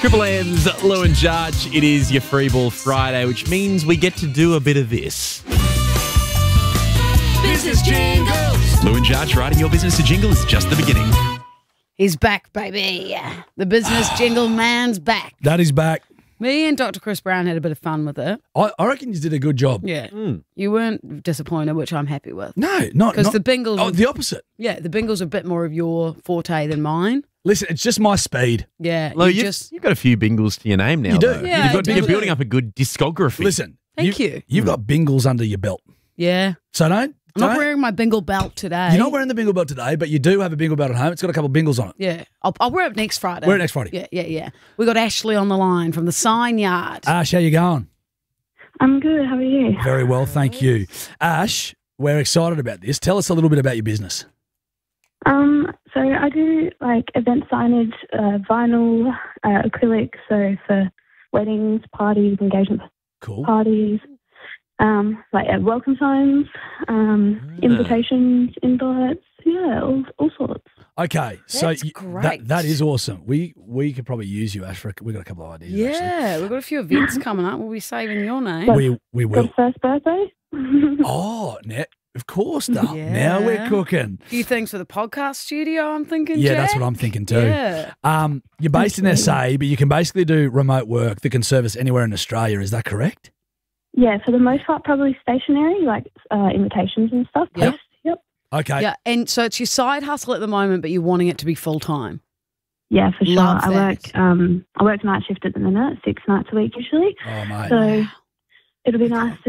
Triple M's Lou and Judge. It is your Free Ball Friday, which means we get to do a bit of this. Business Jingles. Lou and Judge writing your business to jingle is just the beginning. He's back, baby. The business jingle man's back. Daddy's back. Me and Dr. Chris Brown had a bit of fun with it. I reckon you did a good job. Yeah. You weren't disappointed, which I'm happy with. No, not Because the Bengals... Oh, the opposite. Yeah, the Bengals are a bit more of your forte than mine. Listen, it's just my speed. Yeah. Lou, you've got a few Bingles to your name now. You do. Though. Yeah, You're building up a good discography. Listen. Thank you. You've got Bingles under your belt. Yeah. So don't. I'm not wearing my Bengal belt today. You're not wearing the Bingle belt today, but you do have a Bingle belt at home. It's got a couple of Bingles on it. Yeah. I'll wear it next Friday. Wear it next Friday. Yeah. We got Ashley on the line from the Sign Yard. Ash, how you going? I'm good. How are you? Very well, thank you. Ash, we're excited about this. Tell us a little bit about your business. So I do like event signage, vinyl, acrylic. So for weddings, parties, engagement Cool. parties, like welcome signs, invitations, invites. Yeah, all sorts. Okay, so That's great. that is awesome. We could probably use you, Ash. We got a couple of ideas. Yeah, we've got a few events coming up. We'll be saving your name. Actually. We Got will. a first birthday. Oh, of course, now. Yeah. Now we're cooking. A few things for the podcast studio, I'm thinking, Yeah, Jack. that's what I'm thinking too. Yeah. You're based in SA, but you can basically do remote work that can service anywhere in Australia. Is that correct? Yeah, for the most part, probably stationary, like invitations and stuff. Yep. Posts, Yep. Okay. Yeah, and so it's your side hustle at the moment, but you're wanting it to be full-time. Yeah, for sure. Love I work night shift at the minute, 6 nights a week usually. Oh, mate. So it'll be nice to